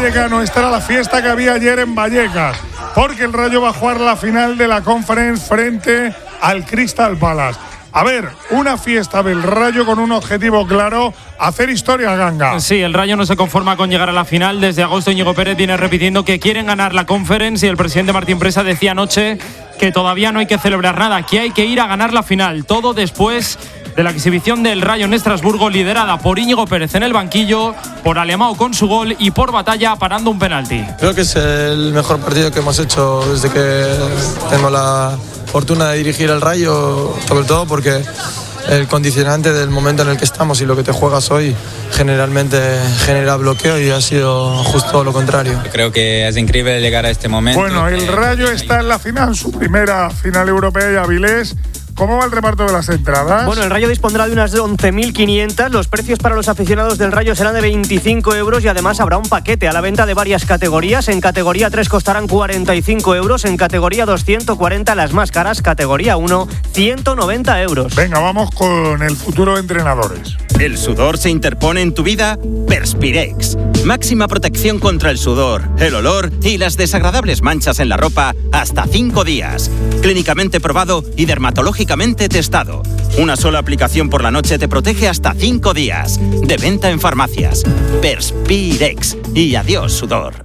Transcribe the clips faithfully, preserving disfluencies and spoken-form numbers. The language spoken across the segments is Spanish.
Vallecano. Esta era la fiesta que había ayer en Vallecas, porque el Rayo va a jugar la final de la Conference frente al Crystal Palace. A ver, una fiesta del Rayo con un objetivo claro: hacer historia, Ganga. Sí, el Rayo no se conforma con llegar a la final. Desde agosto Íñigo Pérez viene repitiendo que quieren ganar la Conference, y el presidente Martín Presa decía anoche que todavía no hay que celebrar nada, que hay que ir a ganar la final. Todo después de la exhibición del Rayo en Estrasburgo, liderada por Íñigo Pérez en el banquillo, por Alemão con su gol y por Batalla parando un penalti. Creo que es el mejor partido que hemos hecho desde que tengo la fortuna de dirigir el Rayo, sobre todo porque el condicionante del momento en el que estamos y lo que te juegas hoy generalmente genera bloqueo, y ha sido justo lo contrario. Creo que es increíble llegar a este momento. Bueno, el Rayo está en la final, su primera final europea, y Avilés. ¿Cómo va el reparto de las entradas? Bueno, el Rayo dispondrá de unas once mil quinientas. Los precios para los aficionados del Rayo serán de veinticinco euros, y además habrá un paquete a la venta de varias categorías. En categoría tres costarán cuarenta y cinco euros, en categoría dos ciento cuarenta las más caras, categoría uno ciento noventa euros. Venga, vamos con el futuro de entrenadores. ¿El sudor se interpone en tu vida? Perspirex. Máxima protección contra el sudor, el olor y las desagradables manchas en la ropa hasta cinco días. Clínicamente probado y dermatológicamente testado. Una sola aplicación por la noche te protege hasta cinco días. De venta en farmacias. Perspirex. Y adiós, sudor.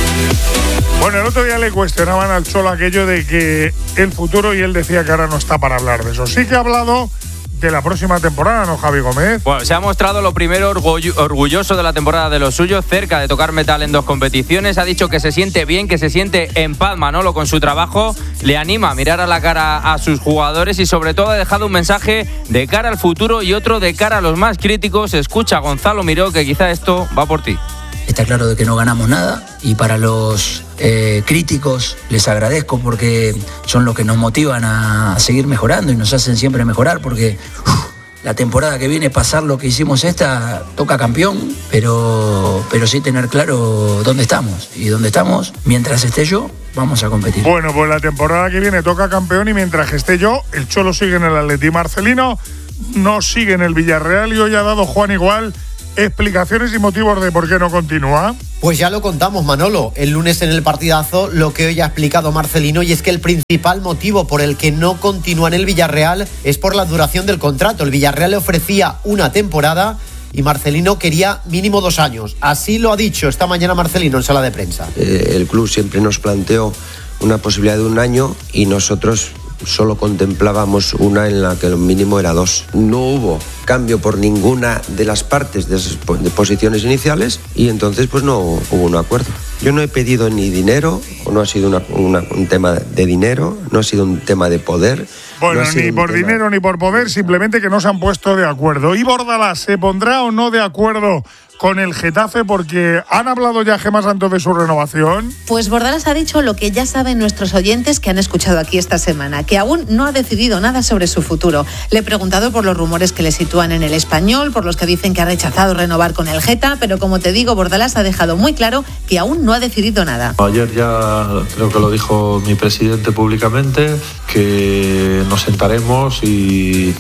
Bueno, el otro día le cuestionaban al Cholo aquello de que el futuro, y él decía que ahora no está para hablar de eso. Sí que ha hablado de la próxima temporada, ¿no, Javi Gómez? Bueno, se ha mostrado lo primero orgulloso de la temporada de los suyos, cerca de tocar metal en dos competiciones. Ha dicho que se siente bien, que se siente en paz, Manolo, con su trabajo. Le anima a mirar a la cara a sus jugadores, y sobre todo ha dejado un mensaje de cara al futuro y otro de cara a los más críticos. Escucha a Gonzalo Miró, que quizá esto va por ti. Está claro de que no ganamos nada, y para los eh, críticos les agradezco, porque son los que nos motivan a seguir mejorando y nos hacen siempre mejorar, porque uf, la temporada que viene, pasar lo que hicimos esta, toca campeón, pero, pero sí tener claro dónde estamos, y dónde estamos, mientras esté yo, vamos a competir. Bueno, pues la temporada que viene toca campeón, y mientras esté yo, el Cholo sigue en el Atleti. Marcelino no sigue en el Villarreal, y hoy ha dado Juan Igual explicaciones y motivos de por qué no continúa. Pues ya lo contamos, Manolo, el lunes en el partidazo, lo que hoy ha explicado Marcelino, y es que el principal motivo por el que no continúa en el Villarreal es por la duración del contrato. El Villarreal le ofrecía una temporada y Marcelino quería mínimo dos años. Así lo ha dicho esta mañana Marcelino en sala de prensa. Eh, el club siempre nos planteó una posibilidad de un año, y nosotros solo contemplábamos una en la que el mínimo era dos. No hubo cambio por ninguna de las partes de esas de posiciones iniciales, y entonces pues no hubo un acuerdo. Yo no he pedido ni dinero, o no ha sido una, una, un tema de dinero, no ha sido un tema de poder. Bueno, no ni por tema... dinero ni por poder, simplemente que no se han puesto de acuerdo. ¿Y Bordalás se pondrá o no de acuerdo con el Getafe? Porque han hablado ya Gemma Santos de su renovación. Pues Bordalás ha dicho lo que ya saben nuestros oyentes que han escuchado aquí esta semana, que aún no ha decidido nada sobre su futuro. Le he preguntado por los rumores que le sitúan en el Español, por los que dicen que ha rechazado renovar con el Geta, pero como te digo, Bordalás ha dejado muy claro que aún no ha decidido nada. Ayer ya creo que lo dijo mi presidente públicamente, que nos sentaremos y,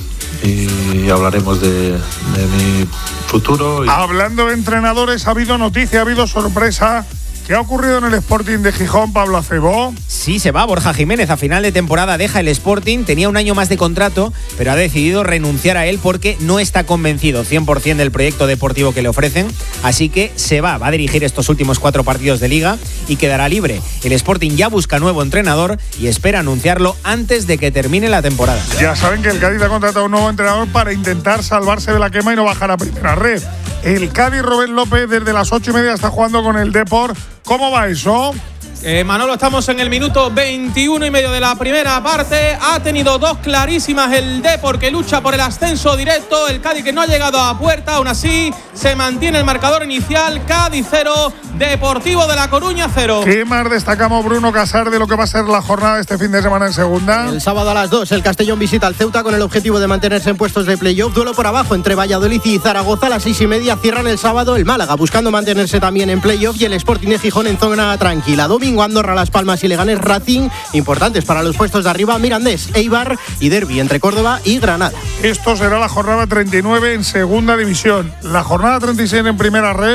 y hablaremos de, de mi futuro. Y... Hablando de entrenadores, ha habido noticia, ha habido sorpresa. ¿Qué ha ocurrido en el Sporting de Gijón, Pablo Acebó? Sí, se va Borja Jiménez. A final de temporada deja el Sporting. Tenía un año más de contrato, pero ha decidido renunciar a él porque no está convencido cien por ciento del proyecto deportivo que le ofrecen. Así que se va. Va a dirigir estos últimos cuatro partidos de Liga y quedará libre. El Sporting ya busca nuevo entrenador y espera anunciarlo antes de que termine la temporada. Ya saben que el Cádiz ha contratado un nuevo entrenador para intentar salvarse de la quema y no bajar a primera red. El Cádiz, Robert López, desde las ocho y media está jugando con el Depor. ¿Cómo va eso? Eh, Manolo, estamos en el minuto veintiuno y medio de la primera parte. Ha tenido dos clarísimas el Depor, que lucha por el ascenso directo. El Cádiz, que no ha llegado a puerta. Aún así, se mantiene el marcador inicial. Cádiz cero, Deportivo de La Coruña cero. ¿Qué más destacamos, Bruno Casar, de lo que va a ser la jornada este fin de semana en segunda? El sábado a las dos, el Castellón visita al Ceuta con el objetivo de mantenerse en puestos de playoff. Duelo por abajo entre Valladolid y Zaragoza. A las seis y media cierran el sábado el Málaga, buscando mantenerse también en playoff, y el Sporting de Gijón en zona tranquila. Domingo, Andorra, Las Palmas y Leganés, Racing, importantes para los puestos de arriba, Mirandés, Eibar y derbi entre Córdoba y Granada. Esto será la jornada treinta y nueve en segunda división. La jornada treinta y seis en primera red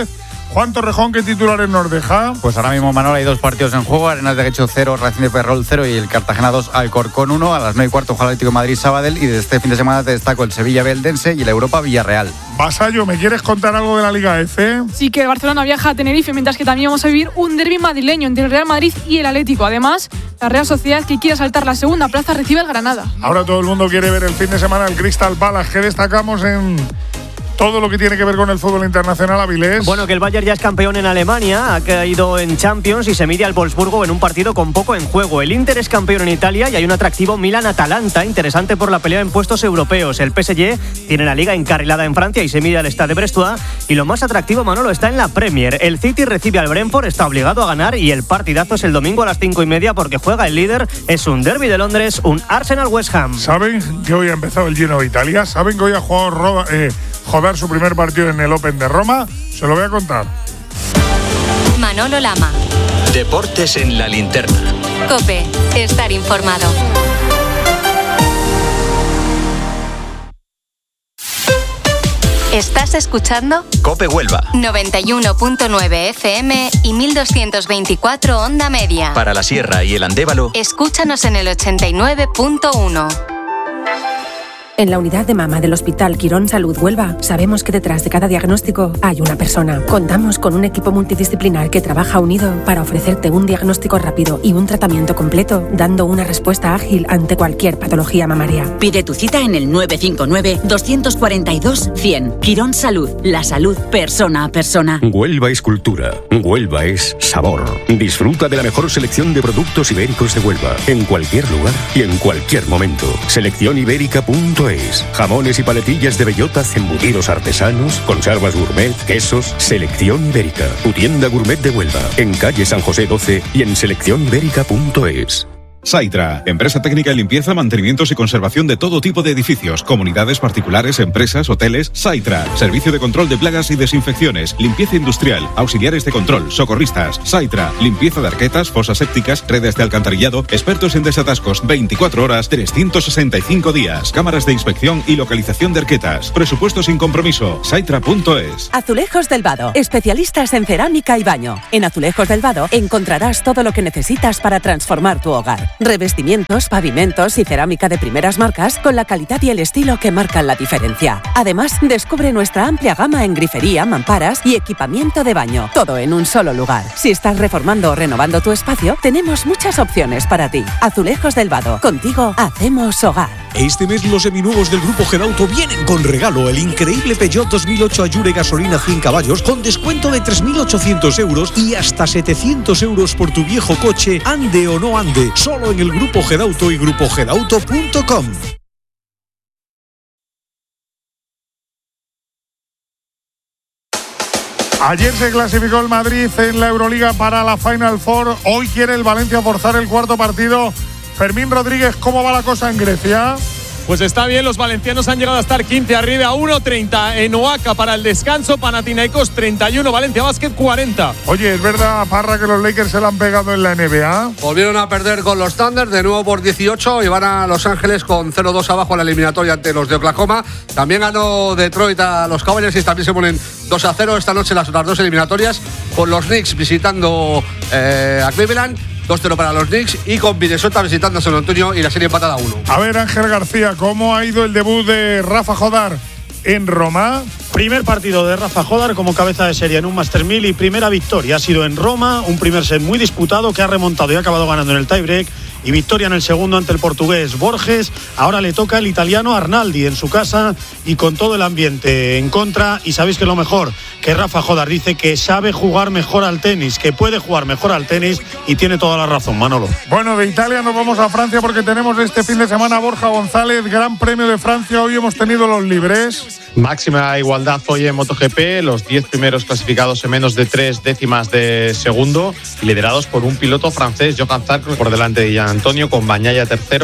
Juan Torrejón, ¿qué titulares nos deja? Pues ahora mismo, Manolo, hay dos partidos en juego. Arenas de Guecho cero, Racing de Ferrol cero y el Cartagena dos, Alcorcón uno. A las nueve y cuarto juega el Atlético de Madrid Sabadell, y de este fin de semana te destaco el Sevilla Beldense y la Europa Villarreal. Vasallo, ¿me quieres contar algo de la Liga F? Sí, que el Barcelona viaja a Tenerife, mientras que también vamos a vivir un derbi madrileño entre el Real Madrid y el Atlético. Además, la Real Sociedad, que quiere saltar la segunda plaza, recibe al Granada. Ahora todo el mundo quiere ver el fin de semana el Crystal Palace. ¿Qué destacamos en todo lo que tiene que ver con el fútbol internacional, Avilés? Bueno, que el Bayern ya es campeón en Alemania, ha caído en Champions y se mide al Wolfsburgo en un partido con poco en juego. El Inter es campeón en Italia y hay un atractivo Milan-Atalanta, interesante por la pelea en puestos europeos. El P S G tiene la Liga encarrilada en Francia y se mide al Stade Brestois. Y lo más atractivo, Manolo, está en la Premier. El City recibe al Brentford, está obligado a ganar, y el partidazo es el domingo a las cinco y media porque juega el líder. Es un derbi de Londres, un Arsenal-West Ham. ¿Saben que hoy ha empezado el Giro de Italia? ¿Saben que hoy ha jugado Roda, eh, Joder su primer partido en el Open de Roma? Se lo voy a contar. Manolo Lama. Deportes en la linterna. COPE. Estar informado. ¿Estás escuchando? COPE Huelva. noventa y uno punto nueve F M y mil doscientos veinticuatro onda media. Para la Sierra y el Andévalo, escúchanos en el ochenta y nueve punto uno. En la unidad de mama del Hospital Quirón Salud Huelva sabemos que detrás de cada diagnóstico hay una persona. Contamos con un equipo multidisciplinar que trabaja unido para ofrecerte un diagnóstico rápido y un tratamiento completo, dando una respuesta ágil ante cualquier patología mamaria. Pide tu cita en el nueve cinco nueve, dos cuatro dos, cien. Quirón Salud, la salud persona a persona. Huelva es cultura, Huelva es sabor. Disfruta de la mejor selección de productos ibéricos de Huelva, en cualquier lugar y en cualquier momento. selección ibérica punto es. Jamones y paletillas de bellotas, embutidos artesanos, conservas gourmet, quesos. Selección Ibérica, tu tienda gourmet de Huelva, en calle San José doce y en selección ibérica punto es. Saitra, empresa técnica de limpieza, mantenimientos y conservación de todo tipo de edificios, comunidades particulares, empresas, hoteles. Saitra, servicio de control de plagas y desinfecciones, limpieza industrial, auxiliares de control, socorristas. Saitra, limpieza de arquetas, fosas sépticas, redes de alcantarillado, expertos en desatascos, veinticuatro horas, trescientos sesenta y cinco días, cámaras de inspección y localización de arquetas, presupuesto sin compromiso. Saitra punto es. Azulejos del Vado, especialistas en cerámica y baño. En Azulejos del Vado encontrarás todo lo que necesitas para transformar tu hogar. Revestimientos, pavimentos y cerámica de primeras marcas con la calidad y el estilo que marcan la diferencia. Además, descubre nuestra amplia gama en grifería, mamparas y equipamiento de baño. Todo en un solo lugar. Si estás reformando o renovando tu espacio, tenemos muchas opciones para ti. Azulejos del Vado. Contigo hacemos hogar. Este mes los seminuevos del Grupo Gedauto vienen con regalo: el increíble Peugeot dos mil ocho Allure gasolina cien caballos con descuento de tres mil ochocientos euros y hasta setecientos euros por tu viejo coche, ande o no ande. Solo en el Grupo Gedauto y grupo gedauto punto com. Ayer se clasificó el Madrid en la Euroliga para la Final Four. Hoy quiere el Valencia forzar el cuarto partido. Fermín Rodríguez, ¿cómo va la cosa en Grecia? Pues está bien, los valencianos han llegado a estar quince arriba, uno treinta en Oaxaca para el descanso, Panathinaikos treinta y uno, Valencia Basket cuarenta. Oye, ¿es verdad, Parra, que los Lakers se la han pegado en la N B A? Volvieron a perder con los Thunder, de nuevo por dieciocho, y van a Los Ángeles con cero dos abajo en la eliminatoria ante los de Oklahoma. También ganó Detroit a los Cavaliers y también se ponen dos a cero esta noche las otras dos eliminatorias, con los Knicks visitando eh, a Cleveland. dos cero para los Knicks y con Minnesota visitando a San Antonio y la serie empatada a uno. A ver, Ángel García, ¿cómo ha ido el debut de Rafa Jodar en Roma? Primer partido de Rafa Jodar como cabeza de serie en un Masters mil y primera victoria. Ha sido en Roma, un primer set muy disputado que ha remontado y ha acabado ganando en el tiebreak. Y victoria en el segundo ante el portugués Borges. Ahora le toca el italiano Arnaldi en su casa y con todo el ambiente en contra. Y sabéis que lo mejor, que Rafa Jodar dice que sabe jugar mejor al tenis, que puede jugar mejor al tenis y tiene toda la razón, Manolo. Bueno, de Italia nos vamos a Francia porque tenemos este fin de semana a Borja González, Gran Premio de Francia. Hoy hemos tenido los libres. Máxima igualdad hoy en MotoGP, los diez primeros clasificados en menos de tres décimas de segundo, liderados por un piloto francés, Johan Zarco, por delante de Jean Antonio, con Bagnaia tercero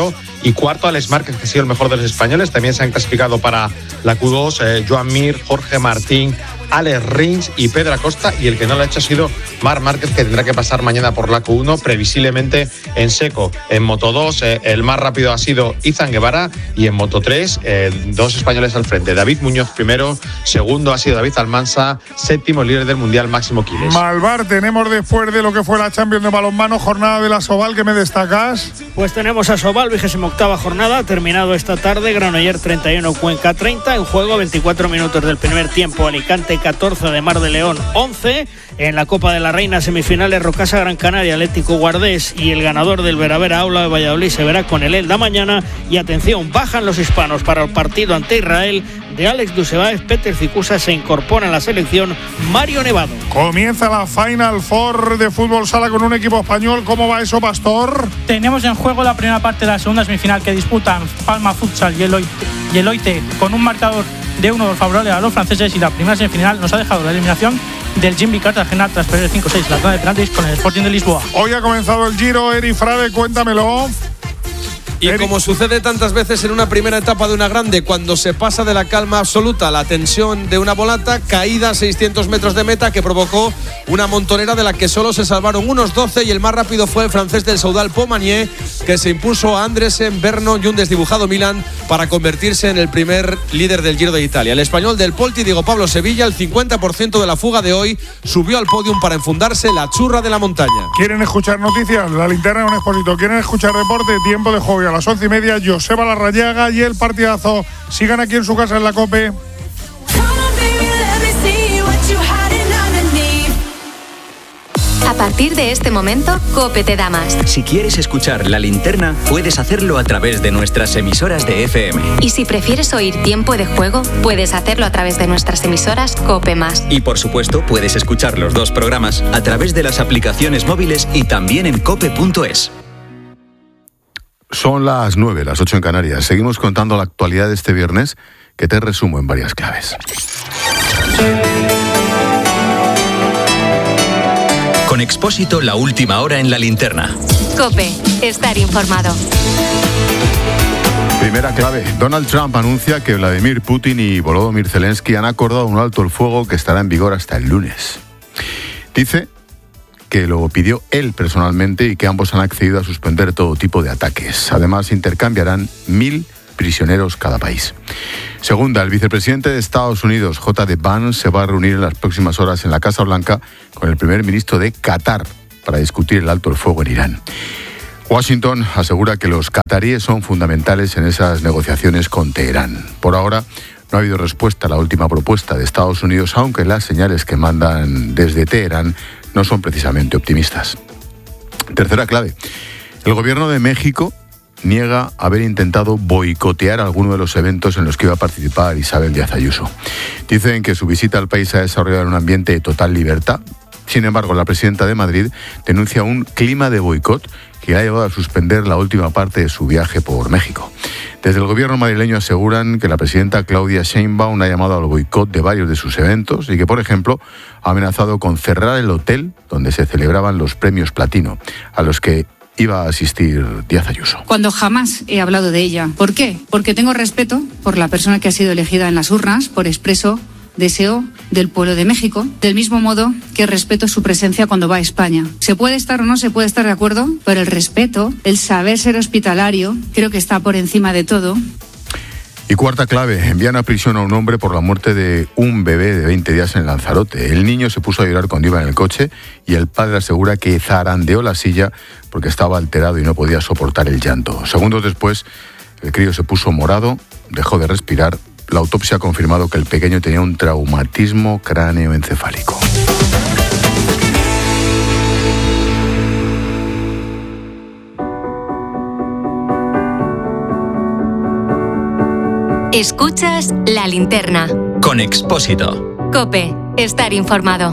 y cuarto Alex Márquez, que ha sido el mejor de los españoles. También se han clasificado para la Q dos eh, Joan Mir, Jorge Martín, Alex Rins y Pedro Acosta, y el que no lo ha hecho ha sido Marc Márquez, que tendrá que pasar mañana por la Q uno, previsiblemente en seco. En Moto dos eh, el más rápido ha sido Izan Guevara, y en Moto tres eh, dos españoles al frente. David Muñoz primero, segundo ha sido David Almansa, séptimo líder del Mundial Máximo Quiles. Malvar, tenemos después de lo que fue la Champions de balonmano, jornada de la Sobal, ¿qué me destacas? Pues tenemos a Sobal, vigésima octava jornada, terminado esta tarde, Granollers treinta y uno, Cuenca treinta, en juego veinticuatro minutos del primer tiempo, Alicante catorce, de Mar de León once. En la Copa de la Reina, semifinales, Rocasa Gran Canaria, Atlético Guardés, y el ganador del Veravera Aula de Valladolid se verá con el Elda mañana. Y atención, bajan los hispanos para el partido ante Israel de Alex Dusebaez, Peter Cicusa, se incorpora en la selección Mario Nevado. Comienza la Final Four de fútbol sala con un equipo español. ¿Cómo va eso, Pastor? Tenemos en juego la primera parte de la segunda semifinal que disputan Palma Futsal y Eloite, y Eloite con un marcador de uno favorable a los franceses, y la primera semifinal nos ha dejado la eliminación del Jimmy Cartagena tras perder cinco seis la tanda de penaltis con el Sporting de Lisboa. Hoy ha comenzado el Giro, Eri Frade, cuéntamelo. Y como sucede tantas veces en una primera etapa de una grande, cuando se pasa de la calma absoluta a la tensión de una volata, caída a seiscientos metros de meta que provocó una montonera de la que solo se salvaron unos doce, y el más rápido fue el francés del Soudal Pomanier, que se impuso a Andresen, Berno y un desdibujado Milan para convertirse en el primer líder del Giro de Italia. El español del Polti, Diego Pablo Sevilla, el cincuenta por ciento de la fuga de hoy, subió al podium para enfundarse la churra de la montaña. ¿Quieren escuchar noticias? La linterna de un exposito. ¿Quieren escuchar deporte? Tiempo de juego. A las once y media, Joseba Larrañaga y el partidazo. Sigan aquí en su casa en la COPE. A partir de este momento, COPE te da más. Si quieres escuchar La Linterna, puedes hacerlo a través de nuestras emisoras de F M. Y si prefieres oír Tiempo de Juego, puedes hacerlo a través de nuestras emisoras COPE más. Y por supuesto, puedes escuchar los dos programas a través de las aplicaciones móviles y también en cope punto es. Son las nueve, las ocho en Canarias. Seguimos contando la actualidad de este viernes, que te resumo en varias claves. Con Expósito, la última hora en La Linterna. COPE, estar informado. Primera clave. Donald Trump anuncia que Vladimir Putin y Volodymyr Zelensky han acordado un alto el fuego que estará en vigor hasta el lunes. Dice que lo pidió él personalmente y que ambos han accedido a suspender todo tipo de ataques. Además, intercambiarán mil prisioneros cada país. Segunda, el vicepresidente de Estados Unidos, J D Vance, se va a reunir en las próximas horas en la Casa Blanca con el primer ministro de Qatar para discutir el alto el fuego en Irán. Washington asegura que los cataríes son fundamentales en esas negociaciones con Teherán. Por ahora, no ha habido respuesta a la última propuesta de Estados Unidos, aunque las señales que mandan desde Teherán no son precisamente optimistas. Tercera clave. El gobierno de México niega haber intentado boicotear alguno de los eventos en los que iba a participar Isabel Díaz Ayuso. Dicen que su visita al país se ha desarrollado en un ambiente de total libertad. Sin embargo, la presidenta de Madrid denuncia un clima de boicot que ha llevado a suspender la última parte de su viaje por México. Desde el gobierno madrileño aseguran que la presidenta Claudia Sheinbaum ha llamado al boicot de varios de sus eventos y que, por ejemplo, ha amenazado con cerrar el hotel donde se celebraban los premios Platino, a los que iba a asistir Díaz Ayuso. Cuando jamás he hablado de ella. ¿Por qué? Porque tengo respeto por la persona que ha sido elegida en las urnas por expreso deseo del pueblo de México, del mismo modo que respeto su presencia cuando va a España. Se puede estar o no se puede estar de acuerdo, pero el respeto, el saber ser hospitalario, creo que está por encima de todo. Y cuarta clave, envían a prisión a un hombre por la muerte de un bebé de veinte días en Lanzarote. El niño se puso a llorar cuando iba en el coche y el padre asegura que zarandeó la silla porque estaba alterado y no podía soportar el llanto. Segundos después, el crío se puso morado, dejó de respirar. La autopsia ha confirmado que el pequeño tenía un traumatismo cráneoencefálico. Escuchas La Linterna. Con Expósito. COPE, estar informado.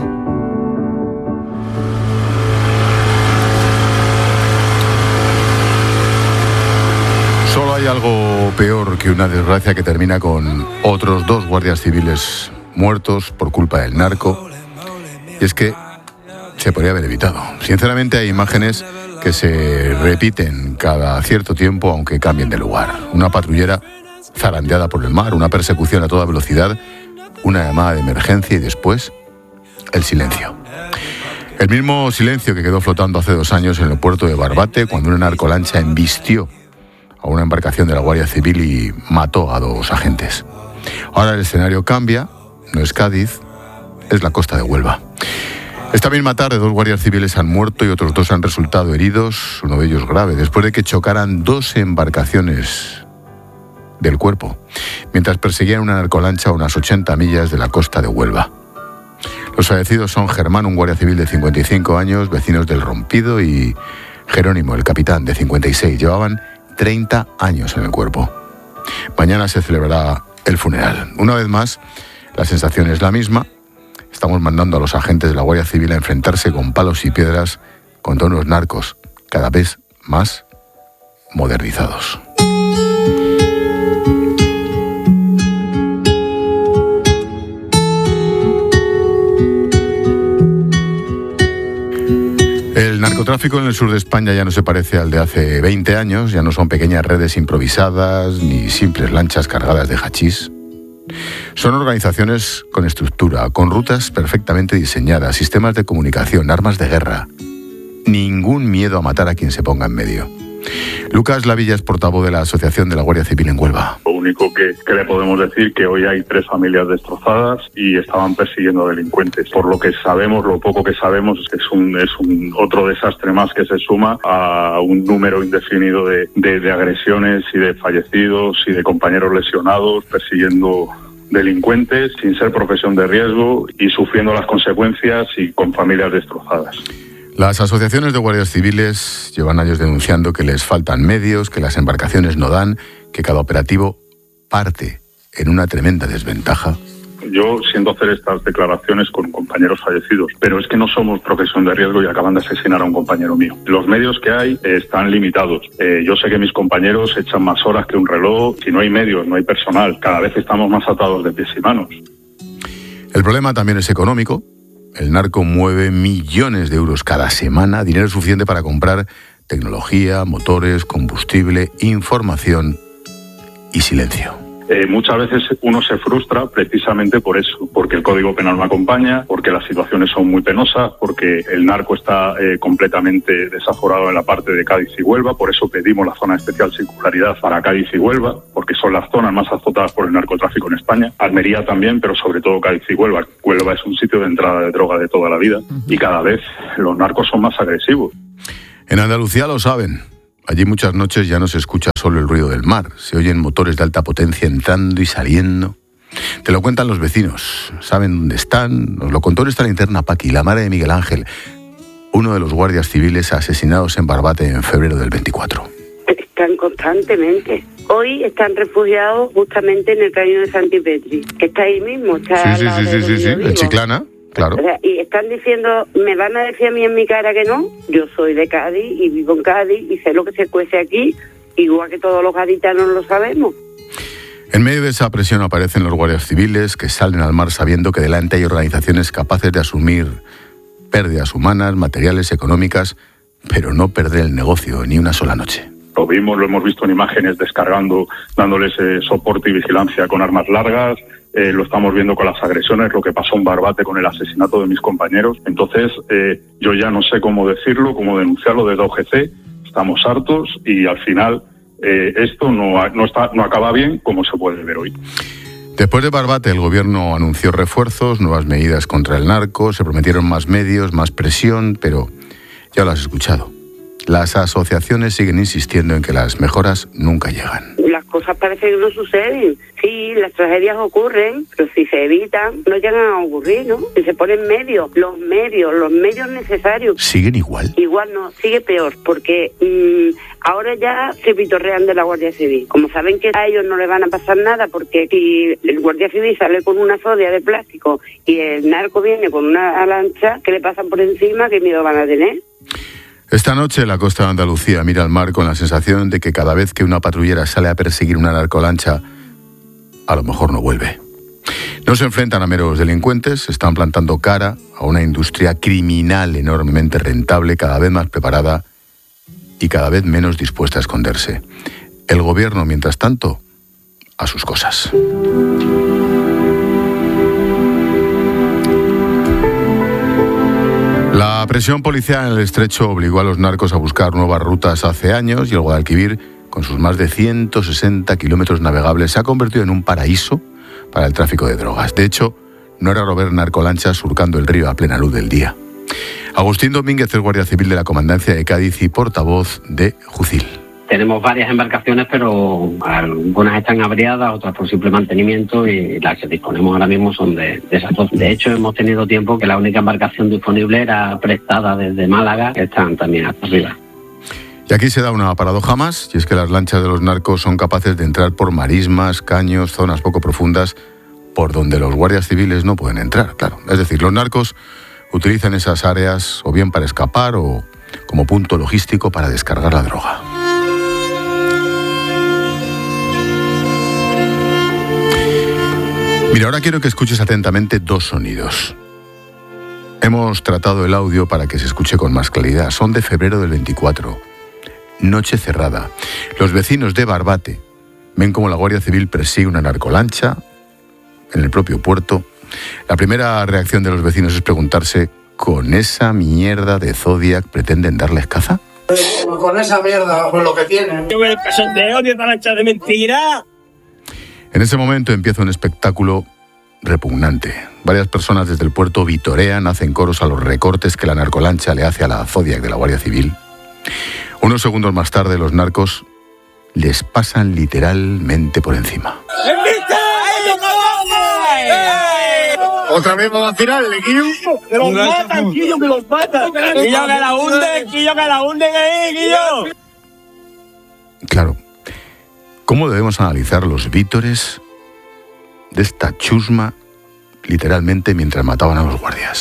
Solo hay algo peor que una desgracia que termina con otros dos guardias civiles muertos por culpa del narco. Y es que se podría haber evitado. Sinceramente, hay imágenes que se repiten cada cierto tiempo, aunque cambien de lugar. Una patrullera zarandeada por el mar, una persecución a toda velocidad, una llamada de emergencia y después el silencio. El mismo silencio que quedó flotando hace dos años en el puerto de Barbate cuando una narcolancha embistió a una embarcación de la Guardia Civil y mató a dos agentes. Ahora el escenario cambia, no es Cádiz, es la costa de Huelva. Esta misma tarde dos guardias civiles han muerto y otros dos han resultado heridos, uno de ellos grave, después de que chocaran dos embarcaciones del Cuerpo, mientras perseguían una narcolancha a unas ochenta millas de la costa de Huelva. Los fallecidos son Germán, un guardia civil de cincuenta y cinco años, vecinos del Rompido, y Jerónimo, el capitán, de cincuenta y seis. Llevaban treinta años en el Cuerpo. Mañana se celebrará el funeral. Una vez más, la sensación es la misma. Estamos mandando a los agentes de la Guardia Civil a enfrentarse con palos y piedras contra unos narcos cada vez más modernizados. El narcotráfico en el sur de España ya no se parece al de hace veinte años, ya no son pequeñas redes improvisadas ni simples lanchas cargadas de hachís. Son organizaciones con estructura, con rutas perfectamente diseñadas, sistemas de comunicación, armas de guerra. Ningún miedo a matar a quien se ponga en medio. Lucas Lavilla es portavoz de la Asociación de la Guardia Civil en Huelva. Lo único que, que le podemos decir que hoy hay tres familias destrozadas y estaban persiguiendo a delincuentes. Por lo que sabemos, lo poco que sabemos es que es un, es un otro desastre más que se suma a un número indefinido de, de, de agresiones y de fallecidos y de compañeros lesionados persiguiendo delincuentes sin ser profesión de riesgo y sufriendo las consecuencias y con familias destrozadas. Las asociaciones de guardias civiles llevan años denunciando que les faltan medios, que las embarcaciones no dan, que cada operativo parte en una tremenda desventaja. Yo siento hacer estas declaraciones con compañeros fallecidos, pero es que no somos profesión de riesgo y acaban de asesinar a un compañero mío. Los medios que hay eh, están limitados. Eh, yo sé que mis compañeros echan más horas que un reloj. Si no hay medios, no hay personal. Cada vez estamos más atados de pies y manos. El problema también es económico. El narco mueve millones de euros cada semana, dinero suficiente para comprar tecnología, motores, combustible, información y silencio. Eh, muchas veces uno se frustra precisamente por eso, porque el Código Penal no acompaña, porque las situaciones son muy penosas, porque el narco está eh, completamente desaforado en la parte de Cádiz y Huelva. Por eso pedimos la zona de especial singularidad para Cádiz y Huelva, porque son las zonas más azotadas por el narcotráfico en España. Almería también, pero sobre todo Cádiz y Huelva. Huelva es un sitio de entrada de droga de toda la vida y cada vez los narcos son más agresivos. En Andalucía lo saben. Allí muchas noches ya no se escucha solo el ruido del mar, se oyen motores de alta potencia entrando y saliendo. Te lo cuentan los vecinos, saben dónde están. Nos lo contó en esta linterna Paqui, la madre de Miguel Ángel, uno de los guardias civiles asesinados en Barbate en febrero del veinticuatro. Están constantemente. Hoy están refugiados justamente en el caño de Santipetri, que está ahí mismo. Está sí, sí, sí, sí, sí, sí, en Chiclana. Claro. O sea, y están diciendo, ¿me van a decir a mí en mi cara que no? Yo soy de Cádiz y vivo en Cádiz y sé lo que se cuece aquí, igual que todos los gaditanos lo sabemos. En medio de esa presión aparecen los guardias civiles que salen al mar sabiendo que delante hay organizaciones capaces de asumir pérdidas humanas, materiales, económicas, pero no perder el negocio ni una sola noche. Lo vimos, lo hemos visto en imágenes descargando, dándoles eh, soporte y vigilancia con armas largas. Eh, lo estamos viendo con las agresiones, lo que pasó en Barbate con el asesinato de mis compañeros. Entonces, eh, yo ya no sé cómo decirlo, cómo denunciarlo desde O G C. Estamos hartos y al final eh, esto no, no, está, no acaba bien, como se puede ver hoy. Después de Barbate, el gobierno anunció refuerzos, nuevas medidas contra el narco, se prometieron más medios, más presión, pero ya lo has escuchado. Las asociaciones siguen insistiendo en que las mejoras nunca llegan. Las cosas parece que no suceden. Sí, las tragedias ocurren, pero si se evitan, no llegan a ocurrir, ¿no? Si se ponen medios, los medios, los medios necesarios. ¿Siguen igual? Igual no, sigue peor, porque mmm, ahora ya se pitorrean de la Guardia Civil. Como saben que a ellos no les van a pasar nada, porque si el Guardia Civil sale con una zodia de plástico y el narco viene con una lancha, ¿qué le pasan por encima? ¿Qué miedo van a tener? Esta noche la costa de Andalucía mira al mar con la sensación de que cada vez que una patrullera sale a perseguir una narcolancha, a lo mejor no vuelve. No se enfrentan a meros delincuentes, están plantando cara a una industria criminal enormemente rentable, cada vez más preparada y cada vez menos dispuesta a esconderse. El gobierno, mientras tanto, a sus cosas. La presión policial en el estrecho obligó a los narcos a buscar nuevas rutas hace años y el Guadalquivir, con sus más de ciento sesenta kilómetros navegables, se ha convertido en un paraíso para el tráfico de drogas. De hecho, no era raro ver narcolanchas surcando el río a plena luz del día. Agustín Domínguez es guardia civil de la Comandancia de Cádiz y portavoz de Jucil. Tenemos varias embarcaciones, pero algunas están averiadas, otras por simple mantenimiento, y las que disponemos ahora mismo son de, de esas dos. De hecho, hemos tenido tiempo que la única embarcación disponible era prestada desde Málaga, que están también hasta arriba. Y aquí se da una paradoja más, y es que las lanchas de los narcos son capaces de entrar por marismas, caños, zonas poco profundas, por donde los guardias civiles no pueden entrar, claro. Es decir, los narcos utilizan esas áreas o bien para escapar o como punto logístico para descargar la droga. Mira, ahora quiero que escuches atentamente dos sonidos. Hemos tratado el audio para que se escuche con más claridad. Son de febrero del veinticuatro. Noche cerrada. Los vecinos de Barbate ven cómo la Guardia Civil persigue una narcolancha en el propio puerto. La primera reacción de los vecinos es preguntarse, ¿con esa mierda de Zodiac pretenden darles caza? Con esa mierda, con lo que tienen. Yo me de odio esta lancha de mentira. En ese momento empieza un espectáculo repugnante. Varias personas desde el puerto vitorean, hacen coros a los recortes que la narcolancha le hace a la Zodiac de la Guardia Civil. Unos segundos más tarde, los narcos les pasan literalmente por encima. Otra vez vamos a tirar el equipo. Que los matan, Quillo, que los matan. Quillo, que la hunde, Quillo, que la hunde, que Quillo. Claro. ¿Cómo debemos analizar los vítores de esta chusma, literalmente, mientras mataban a los guardias?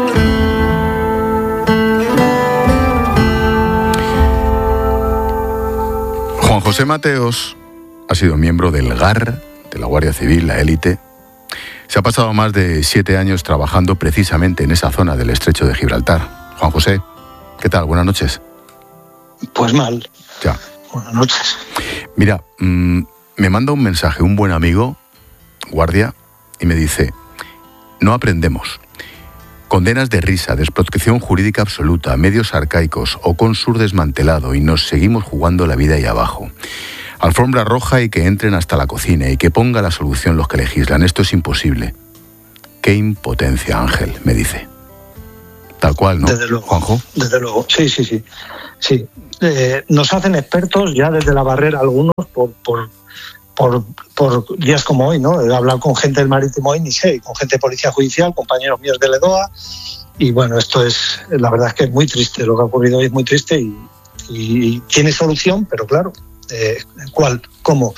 Juan José Mateos ha sido miembro del G A R, de la Guardia Civil, la élite. Se ha pasado más de siete años trabajando precisamente en esa zona del estrecho de Gibraltar. Juan José, ¿qué tal? Buenas noches. Pues mal. Ya. Buenas noches. Mira, mmm, me manda un mensaje un buen amigo, guardia, y me dice, no aprendemos. Condenas de risa, desprotección jurídica absoluta, medios arcaicos o consur desmantelado y nos seguimos jugando la vida ahí abajo. Alfombra roja y que entren hasta la cocina y que ponga la solución los que legislan. Esto es imposible. Qué impotencia, Ángel, me dice. Tal cual, ¿no? Desde luego. Juanjo. Desde luego, sí, sí, sí. sí. Eh, nos hacen expertos ya desde la barrera algunos por, por, por, por días como hoy, ¿no? He hablado con gente del Marítimo hoy, ni sé, con gente de Policía Judicial, compañeros míos del EDOA, y bueno, esto es, la verdad es que es muy triste, lo que ha ocurrido hoy es muy triste y, y tiene solución, pero claro, eh, ¿cuál? ¿Cómo?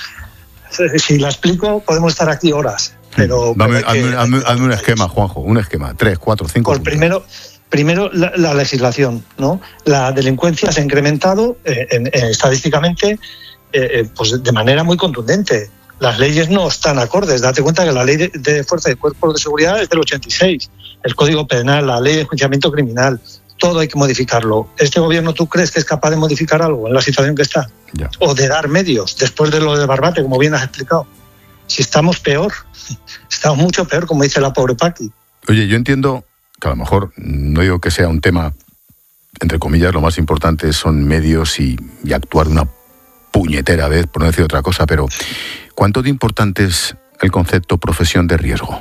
Si la explico, podemos estar aquí horas, pero... Dame, pero hazme, que, hazme, hazme un esquema, Juanjo, un esquema, tres, cuatro, cinco... Pues primero... Primero, la, la legislación, ¿no? La delincuencia se ha incrementado eh, en, en, estadísticamente eh, pues de manera muy contundente. Las leyes no están acordes. Date cuenta que la ley de, de fuerza y cuerpos de seguridad es del ochenta y seis. El Código Penal, la ley de enjuiciamiento criminal, todo hay que modificarlo. ¿Este gobierno tú crees que es capaz de modificar algo en la situación que está? Ya. O de dar medios, después de lo de Barbate, como bien has explicado. Si estamos peor, estamos mucho peor, como dice la pobre Paqui. Oye, yo entiendo... que a lo mejor, no digo que sea un tema, entre comillas, lo más importante son medios y, y actuar de una puñetera vez, por no decir otra cosa, pero ¿cuánto de importante es el concepto profesión de riesgo?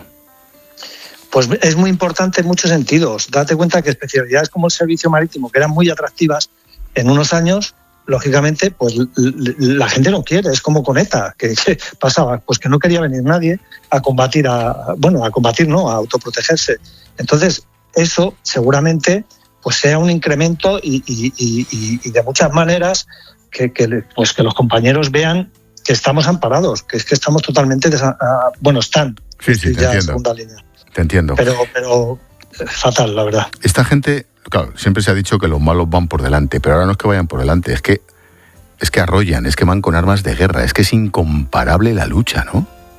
Pues es muy importante en muchos sentidos. Date cuenta que especialidades como el servicio marítimo, que eran muy atractivas en unos años, lógicamente, pues la gente no quiere. Es como con ETA, que pasaba, pues que no quería venir nadie a combatir, a bueno, a combatir no, a autoprotegerse. Entonces, eso seguramente pues sea un incremento y, y, y, y de muchas maneras que, que, pues que los compañeros vean que estamos amparados, que es que estamos totalmente... Desa- bueno, están. Sí, sí, te ya entiendo. Segunda línea. Te entiendo. Pero, pero fatal, la verdad. Esta gente, claro, siempre se ha dicho que los malos van por delante, pero ahora no es que vayan por delante, es que, es que arrollan, es que van con armas de guerra, es que es incomparable la lucha, ¿no?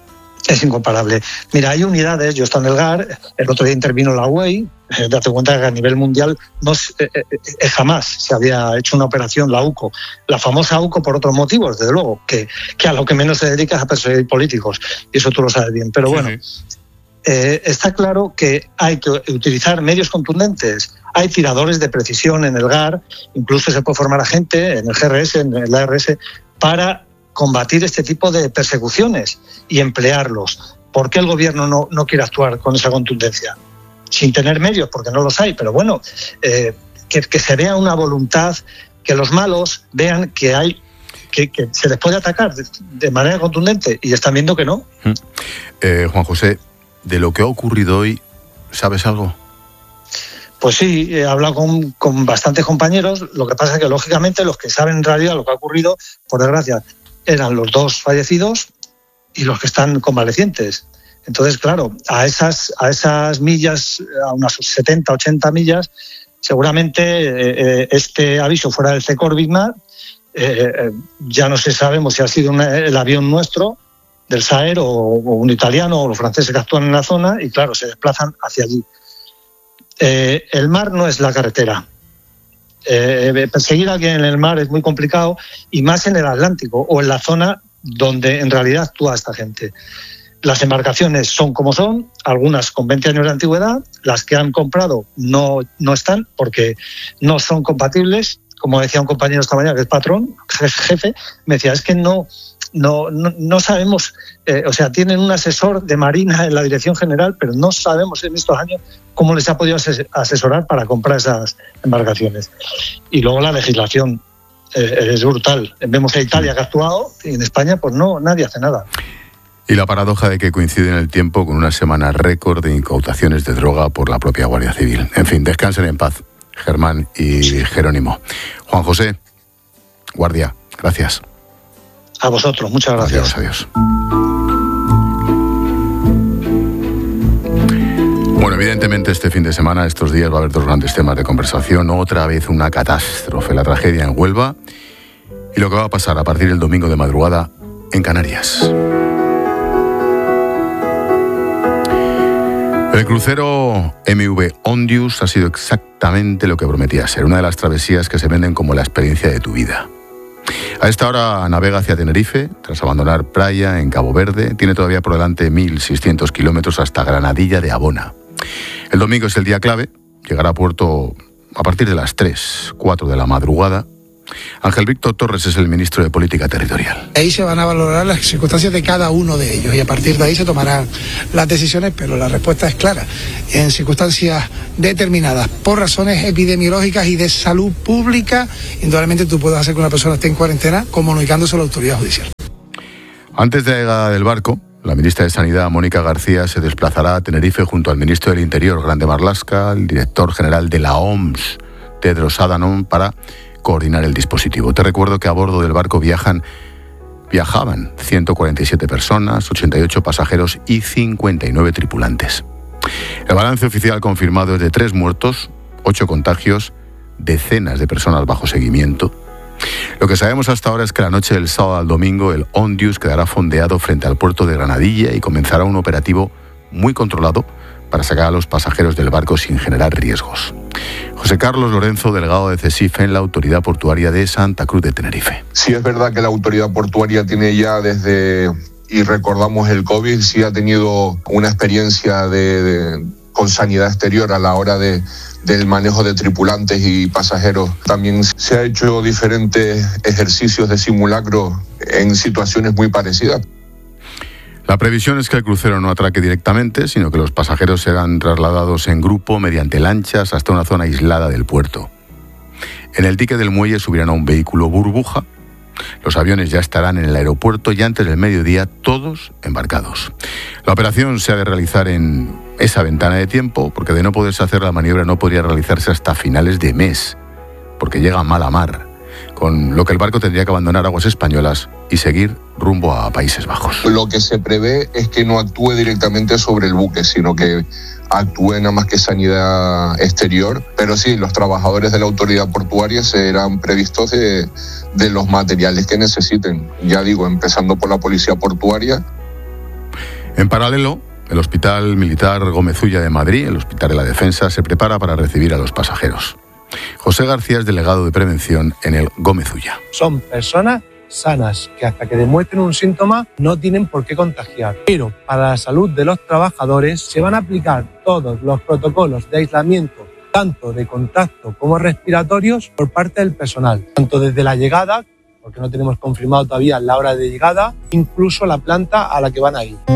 Es incomparable. Mira, hay unidades, yo estoy en el G A R, el otro día intervino la U E I, eh, date cuenta que a nivel mundial no eh, eh, jamás se había hecho una operación, la U C O, la famosa U C O por otros motivos, desde luego, que, que a lo que menos se dedica es a perseguir políticos, y eso tú lo sabes bien. Pero bueno, sí, sí. Eh, está claro que hay que utilizar medios contundentes. Hay tiradores de precisión en el G A R, incluso se puede formar a gente en el G R S, en el A R S, para combatir este tipo de persecuciones y emplearlos. ¿Por qué el gobierno no, no quiere actuar con esa contundencia? Sin tener medios, porque no los hay, pero bueno, eh, que, que se vea una voluntad, que los malos vean que hay que, que se les puede atacar de, de manera contundente, y están viendo que no. Eh, Juan José, de lo que ha ocurrido hoy, ¿sabes algo? Pues sí, he hablado con, con bastantes compañeros. Lo que pasa es que, lógicamente, los que saben en realidad lo que ha ocurrido, por desgracia, eran los dos fallecidos y los que están convalecientes. Entonces, claro, a esas, a esas millas, a unas setenta, ochenta millas, seguramente eh, este aviso fuera del C E C O R Vigmar, eh, ya no se sabemos si ha sido una, el avión nuestro, del SAER, o, o un italiano, o los franceses que actúan en la zona, y claro, se desplazan hacia allí. Eh, el mar no es la carretera. Eh, perseguir a alguien en el mar es muy complicado, y más en el Atlántico o en la zona donde en realidad actúa esta gente. Las embarcaciones son como son, algunas con veinte años de antigüedad, las que han comprado no, no están porque no son compatibles. Como decía un compañero esta mañana, que es patrón, jefe, me decía, es que no, no, no, no sabemos, eh, o sea, tienen un asesor de Marina en la Dirección General, pero no sabemos en estos años cómo les ha podido asesorar para comprar esas embarcaciones. Y luego la legislación eh, es brutal. Vemos a Italia que ha actuado, y en España pues no, nadie hace nada. Y la paradoja de que coincide en el tiempo con una semana récord de incautaciones de droga por la propia Guardia Civil. En fin, descansen en paz, Germán y Jerónimo. Juan José, guardia, gracias. A vosotros, muchas gracias. Adiós, adiós. Bueno, evidentemente este fin de semana, estos días, va a haber dos grandes temas de conversación. Otra vez una catástrofe, la tragedia en Huelva, y lo que va a pasar a partir del domingo de madrugada en Canarias. El crucero M V Ondius ha sido exactamente lo que prometía ser, una de las travesías que se venden como la experiencia de tu vida. A esta hora navega hacia Tenerife, tras abandonar Praia en Cabo Verde. Tiene todavía por delante mil seiscientos kilómetros hasta Granadilla de Abona. El domingo es el día clave, llegará a puerto a partir de las tres, cuatro de la madrugada. Ángel Víctor Torres es el ministro de Política Territorial. Ahí se van a valorar las circunstancias de cada uno de ellos y a partir de ahí se tomarán las decisiones, pero la respuesta es clara. En circunstancias determinadas, por razones epidemiológicas y de salud pública, indudablemente tú puedes hacer que una persona esté en cuarentena comunicándose a la autoridad judicial. Antes de la llegada del barco, la ministra de Sanidad, Mónica García, se desplazará a Tenerife junto al ministro del Interior, Grande Marlaska, el director general de la O M S, Tedros Adhanom, para coordinar el dispositivo. Te recuerdo que a bordo del barco viajan, viajaban ciento cuarenta y siete personas, ochenta y ocho pasajeros y cincuenta y nueve tripulantes. El balance oficial confirmado es de tres muertos, ocho contagios, decenas de personas bajo seguimiento. Lo que sabemos hasta ahora es que la noche del sábado al domingo el Ondius quedará fondeado frente al puerto de Granadilla y comenzará un operativo muy controlado para sacar a los pasajeros del barco sin generar riesgos. José Carlos Lorenzo, delegado de CESIF en la Autoridad Portuaria de Santa Cruz de Tenerife. Sí, es verdad que la Autoridad Portuaria tiene ya desde, y recordamos el COVID, sí ha tenido una experiencia de, de, con sanidad exterior a la hora de, del manejo de tripulantes y pasajeros. También se ha hecho diferentes ejercicios de simulacro en situaciones muy parecidas. La previsión es que el crucero no atraque directamente, sino que los pasajeros serán trasladados en grupo mediante lanchas hasta una zona aislada del puerto. En el dique del muelle subirán a un vehículo burbuja. Los aviones ya estarán en el aeropuerto y antes del mediodía todos embarcados. La operación se ha de realizar en esa ventana de tiempo, porque de no poderse hacer la maniobra no podría realizarse hasta finales de mes, porque llega mala mar, con lo que el barco tendría que abandonar aguas españolas y seguir rumbo a Países Bajos. Lo que se prevé es que no actúe directamente sobre el buque, sino que actúe nada más que sanidad exterior. Pero sí, los trabajadores de la autoridad portuaria serán previstos de, de los materiales que necesiten. Ya digo, empezando por la policía portuaria. En paralelo, el Hospital Militar Gómez Ulla de Madrid, el Hospital de la Defensa, se prepara para recibir a los pasajeros. José García es delegado de prevención en el Gómez Ulla. Son personas sanas que hasta que demuestren un síntoma no tienen por qué contagiar. Pero para la salud de los trabajadores se van a aplicar todos los protocolos de aislamiento, tanto de contacto como respiratorios, por parte del personal, tanto desde la llegada, porque no tenemos confirmado todavía la hora de llegada, incluso la planta a la que van a ir.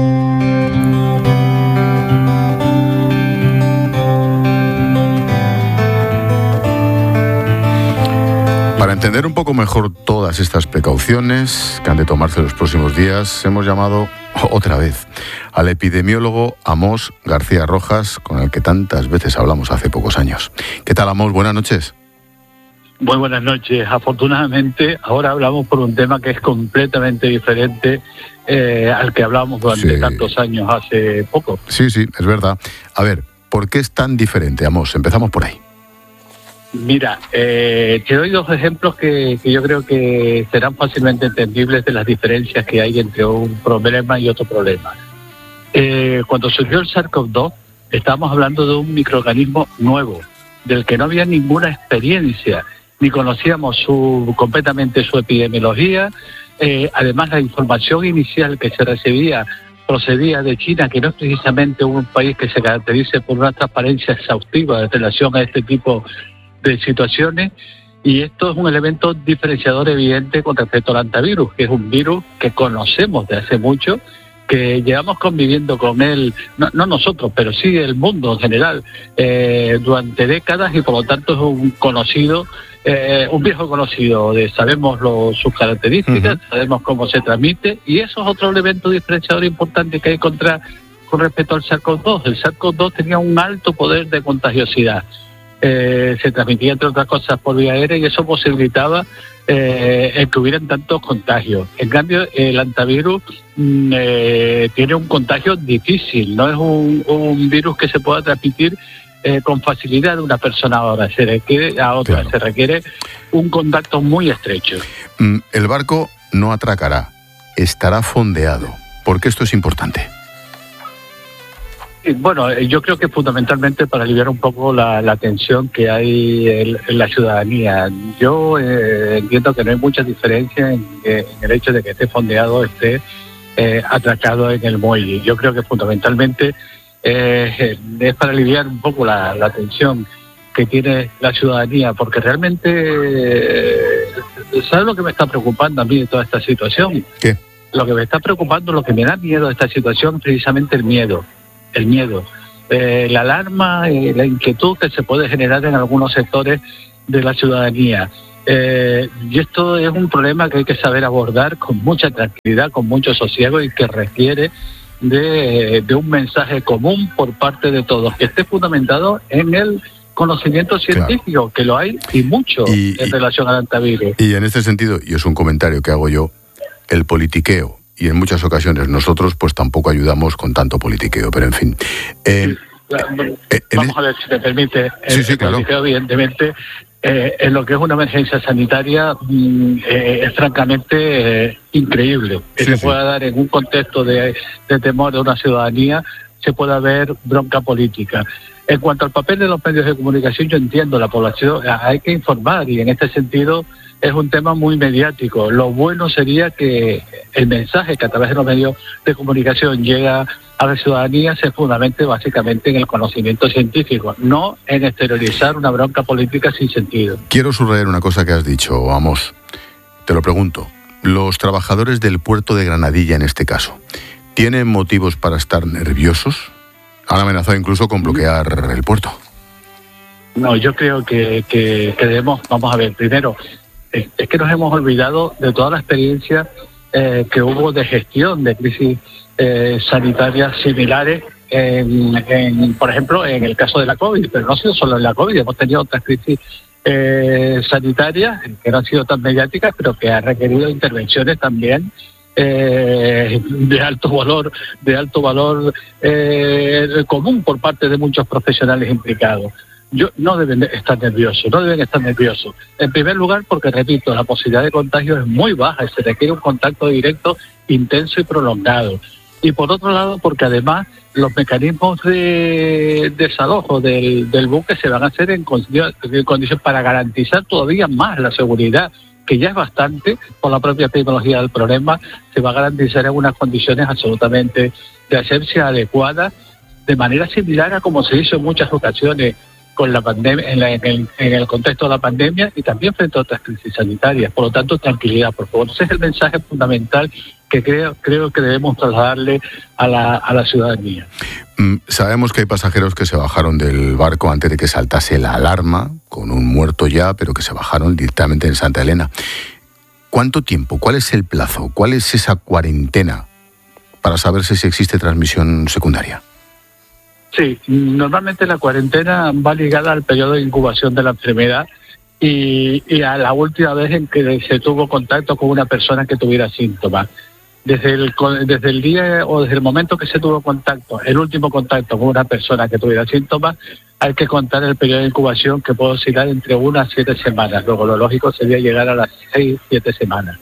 Para entender un poco mejor todas estas precauciones que han de tomarse los próximos días, hemos llamado otra vez al epidemiólogo Amós García Rojas, con el que tantas veces hablamos hace pocos años. ¿Qué tal, Amós? Buenas noches. Muy buenas noches. Afortunadamente, ahora hablamos por un tema que es completamente diferente eh, al que hablábamos durante sí. tantos años hace poco. Sí, sí, es verdad. A ver, ¿por qué es tan diferente, Amós? Empezamos por ahí. Mira, eh, te doy dos ejemplos que, que yo creo que serán fácilmente entendibles de las diferencias que hay entre un problema y otro problema. Eh, cuando surgió el SARS-CoV dos, estábamos hablando de un microorganismo nuevo, del que no había ninguna experiencia, ni conocíamos su, completamente su epidemiología. Eh, además, la información inicial que se recibía procedía de China, que no es precisamente un país que se caracterice por una transparencia exhaustiva en relación a este tipo de situaciones, y esto es un elemento diferenciador evidente con respecto al antivirus, que es un virus que conocemos de hace mucho, que llevamos conviviendo con él, no, no nosotros, pero sí el mundo en general, eh, durante décadas, y por lo tanto es un conocido, eh, un viejo conocido, de sabemos lo, sus características, uh-huh. sabemos cómo se transmite, y eso es otro elemento diferenciador importante que hay contra, con respecto al SARS-CoV dos. El SARS-CoV dos tenía un alto poder de contagiosidad. Eh, se transmitía, entre otras cosas, por vía aérea, y eso posibilitaba eh, el que hubieran tantos contagios. En cambio, el antivirus mm, eh, tiene un contagio difícil, no es un, un virus que se pueda transmitir eh, con facilidad de una persona a otra, se requiere, a otra, claro. se requiere un contacto muy estrecho. Mm, el barco no atracará, estará fondeado, porque esto es importante. Bueno, yo creo que fundamentalmente para aliviar un poco la, la tensión que hay en, en la ciudadanía. Yo eh, entiendo que no hay mucha diferencia en, en el hecho de que esté fondeado, esté eh, atracado en el muelle. Yo creo que fundamentalmente eh, es para aliviar un poco la, la tensión que tiene la ciudadanía, porque realmente, eh, ¿sabes lo que me está preocupando a mí de toda esta situación? ¿Qué? Lo que me está preocupando, lo que me da miedo de esta situación, es precisamente el miedo. El miedo, eh, la alarma, eh, la inquietud que se puede generar en algunos sectores de la ciudadanía. Eh, y esto es un problema que hay que saber abordar con mucha tranquilidad, con mucho sosiego, y que requiere de, de un mensaje común por parte de todos, que esté fundamentado en el conocimiento científico, claro. que lo hay y mucho y, en y, relación al antivirus. Y en este sentido, y es un comentario que hago yo, el politiqueo. Y en muchas ocasiones nosotros pues tampoco ayudamos con tanto politiqueo, pero en fin. Eh, Vamos eh, a ver si me permite. El, sí, sí, claro. politiqueo, evidentemente, eh, en lo que es una emergencia sanitaria, eh, es francamente eh, increíble que sí, se sí. pueda dar en un contexto de, de temor de una ciudadanía, se pueda ver bronca política. En cuanto al papel de los medios de comunicación, yo entiendo, la población hay que informar, y en este sentido es un tema muy mediático. Lo bueno sería que el mensaje que a través de los medios de comunicación llega a la ciudadanía se fundamente básicamente en el conocimiento científico, no en exteriorizar una bronca política sin sentido. Quiero subrayar una cosa que has dicho, Amós. Te lo pregunto. Los trabajadores del puerto de Granadilla, en este caso, ¿tienen motivos para estar nerviosos? Han amenazado incluso con bloquear el puerto. No, yo creo que, que, que debemos, vamos a ver, primero, es, es que nos hemos olvidado de toda la experiencia eh, que hubo de gestión de crisis eh, sanitarias similares, en, en, por ejemplo, en el caso de la COVID, pero no ha sido solo en la COVID, hemos tenido otras crisis eh, sanitarias que no han sido tan mediáticas, pero que han requerido intervenciones también Eh, de alto valor, de alto valor eh, común por parte de muchos profesionales implicados. Yo, no deben estar nerviosos, no deben estar nerviosos. En primer lugar, porque, repito, la posibilidad de contagio es muy baja y se requiere un contacto directo, intenso y prolongado. y por otro lado porque además los mecanismos de desalojo del, del buque se van a hacer en condiciones condición para garantizar todavía más la seguridad, que ya es bastante por la propia tecnología del problema. Se va a garantizar en unas condiciones absolutamente de asepsia adecuadas, de manera similar a como se hizo en muchas ocasiones con la pandemia, en, la, en, el, en el contexto de la pandemia y también frente a otras crisis sanitarias. Por lo tanto, tranquilidad, por favor. Ese es el mensaje fundamental que creo, creo que debemos trasladarle a la, a la ciudadanía. Mm, sabemos que hay pasajeros que se bajaron del barco antes de que saltase la alarma, con un muerto ya, pero que se bajaron directamente en Santa Elena. ¿Cuánto tiempo? ¿Cuál es el plazo? ¿Cuál es esa cuarentena para saber si existe transmisión secundaria? Sí, normalmente la cuarentena va ligada al periodo de incubación de la enfermedad y, y a la última vez en que se tuvo contacto con una persona que tuviera síntomas. Desde el, desde el día o desde el momento que se tuvo contacto, el último contacto con una persona que tuviera síntomas, hay que contar el periodo de incubación, que puede oscilar entre una a siete semanas. Luego lo lógico sería llegar a las seis, siete semanas.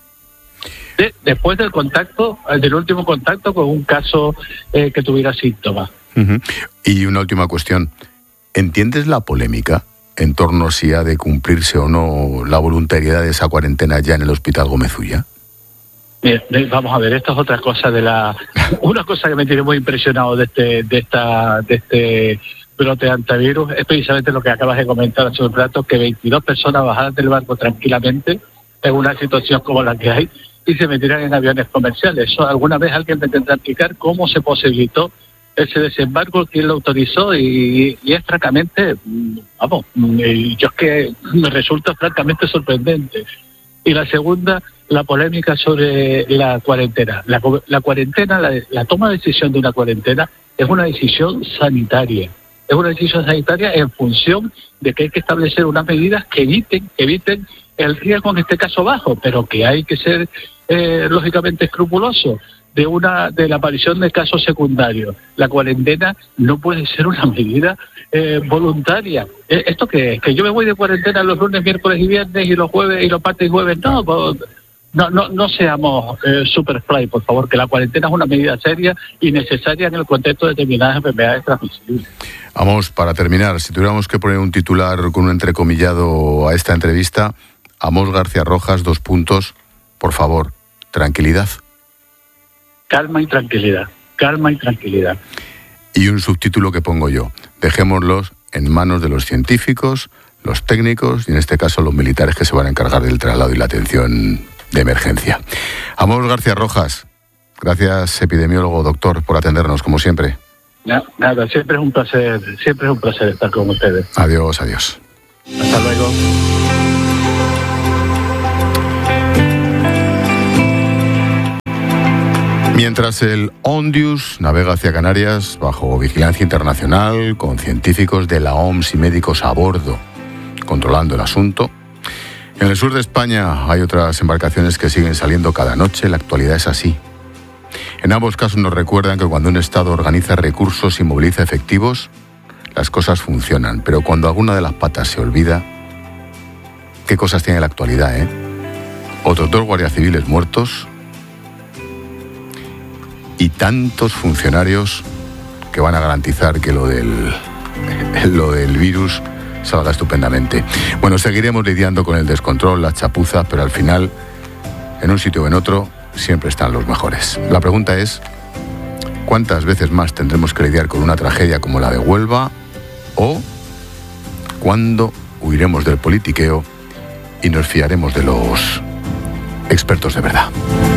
De, después del contacto, del último contacto con un caso eh, que tuviera síntomas. Uh-huh. Y una última cuestión. ¿Entiendes la polémica en torno a si ha de cumplirse o no la voluntariedad de esa cuarentena ya en el Hospital Gómez Ulla? Bien, vamos a ver, esto es otra cosa de la... Una cosa que me tiene muy impresionado de este de esta de este brote de antivirus es precisamente lo que acabas de comentar hace un rato, que veintidós personas bajaran del barco tranquilamente en una situación como la que hay y se metieran en aviones comerciales. Eso alguna vez alguien me tendrá que explicar cómo se posibilitó ese desembarco, quién lo autorizó, y, y es francamente, vamos, yo es que me resulta francamente sorprendente. Y la segunda, la polémica sobre la cuarentena. La, la cuarentena, la, la toma de decisión de una cuarentena es una decisión sanitaria. Es una decisión sanitaria en función de que hay que establecer unas medidas que eviten, que eviten el riesgo, en este caso bajo, pero que hay que ser eh, lógicamente escrupuloso de una de la aparición de casos secundarios. La cuarentena no puede ser una medida eh, voluntaria. ¿Esto qué es? ¿Que yo me voy de cuarentena los lunes, miércoles y viernes y los jueves y los martes y jueves? No, pues, no, no, no seamos eh, superfly, por favor, que la cuarentena es una medida seria y necesaria en el contexto de determinadas enfermedades transmisibles. Vamos, para terminar, si tuviéramos que poner un titular con un entrecomillado a esta entrevista, Amos García Rojas, dos puntos, por favor, tranquilidad. Calma y tranquilidad, calma y tranquilidad. Y un subtítulo que pongo yo, dejémoslos en manos de los científicos, los técnicos y en este caso los militares que se van a encargar del traslado y la atención de emergencia. Amos García Rojas, gracias epidemiólogo, doctor, por atendernos como siempre. No, nada, siempre es un placer, siempre es un placer estar con ustedes. Adiós, adiós. Hasta luego. Mientras el Ondius navega hacia Canarias bajo vigilancia internacional, con científicos de la O M S y médicos a bordo, controlando el asunto, en el sur de España hay otras embarcaciones que siguen saliendo cada noche. La actualidad es así. En ambos casos nos recuerdan que cuando un Estado organiza recursos y moviliza efectivos, las cosas funcionan. Pero cuando alguna de las patas se olvida, ¿qué cosas tiene la actualidad, eh? Otros dos guardias civiles muertos y tantos funcionarios que van a garantizar que lo del, lo del virus salga estupendamente. Bueno, seguiremos lidiando con el descontrol, las chapuzas, pero al final, en un sitio o en otro, siempre están los mejores. La pregunta es, ¿cuántas veces más tendremos que lidiar con una tragedia como la de Huelva? ¿O cuándo huiremos del politiqueo y nos fiaremos de los expertos de verdad?